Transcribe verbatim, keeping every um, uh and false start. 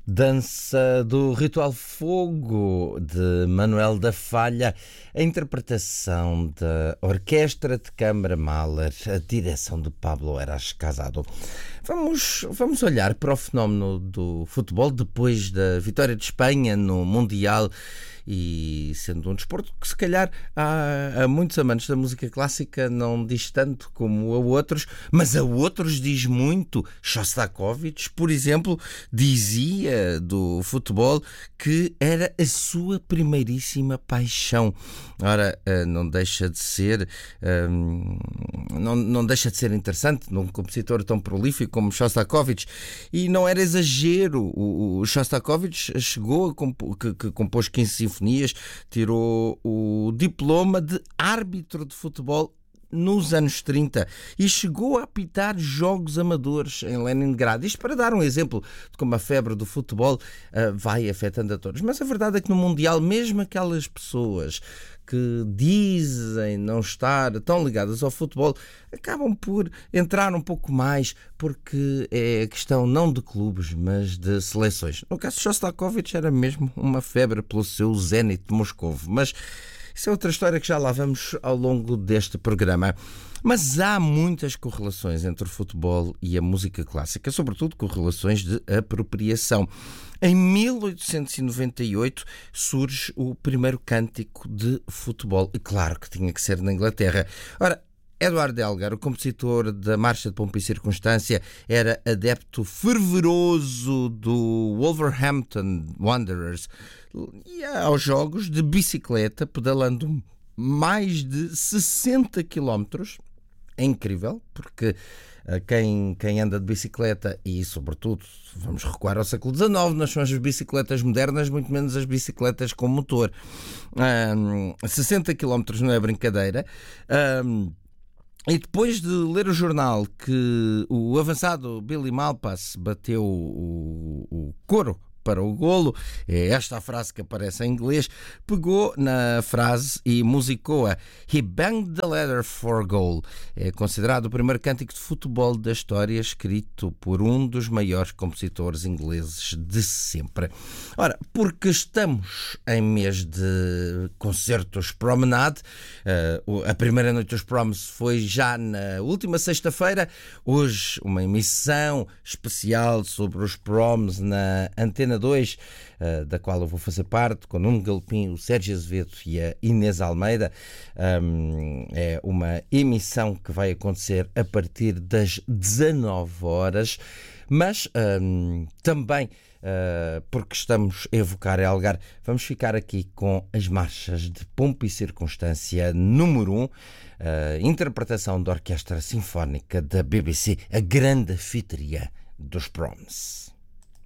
Dança do Ritual Fogo, de Manuel da Falha, a interpretação da Orquestra de Câmara Mahler, a direção de Pablo Heras Casado. Vamos, vamos olhar para o fenómeno do futebol depois da vitória de Espanha no Mundial, e sendo um desporto que se calhar há, há muitos amantes da música clássica não diz tanto como a outros, mas a outros diz muito. Shostakovich, por exemplo, dizia do futebol que era a sua primeiríssima paixão. Ora, não deixa de ser não, não deixa de ser interessante num compositor tão prolífico como Shostakovich, e não era exagero. O, o Shostakovich chegou a compor, que, que compôs quinze sinfonias, tirou o diploma de árbitro de futebol nos anos trinta e chegou a apitar jogos amadores em Leningrado. Isto para dar um exemplo de como a febre do futebol uh, vai afetando a todos. Mas a verdade é que no Mundial, mesmo aquelas pessoas que dizem não estar tão ligadas ao futebol acabam por entrar um pouco mais, porque é questão não de clubes, mas de seleções. No caso de Shostakovich era mesmo uma febre pelo seu Zenit de Moscovo, mas isso é outra história que já lá vamos ao longo deste programa. Mas há muitas correlações entre o futebol e a música clássica, sobretudo correlações de apropriação. Em mil oitocentos e noventa e oito surge o primeiro cântico de futebol. E claro que tinha que ser na Inglaterra. Ora, Edward Elgar, o compositor da Marcha de Pompa e Circunstância, era adepto fervoroso do Wolverhampton Wanderers. Ia aos jogos de bicicleta, pedalando mais de sessenta quilómetros. É incrível, porque quem, quem anda de bicicleta, e sobretudo, vamos recuar ao século dezenove, não são as bicicletas modernas, muito menos as bicicletas com motor. Um, sessenta quilómetros não é brincadeira. Um, E depois de ler o jornal que o avançado Billy Malpass bateu o, o coro para o golo, é esta a frase que aparece em inglês, pegou na frase e musicou-a. He banged the letter for goal. É considerado o primeiro cântico de futebol da história, escrito por um dos maiores compositores ingleses de sempre. Ora, porque estamos em mês de concertos Promenade, a primeira noite dos Proms foi já na última sexta-feira, hoje uma emissão especial sobre os Proms na Antena dois, da qual eu vou fazer parte, com o Nuno Galpim, o Sérgio Azevedo e a Inês Almeida. É uma emissão que vai acontecer a partir das dezanove horas, mas também porque estamos a evocar Elgar, vamos ficar aqui com as marchas de Pompa e Circunstância número um, a interpretação da Orquestra Sinfónica da B B C, a grande anfitriã dos Proms.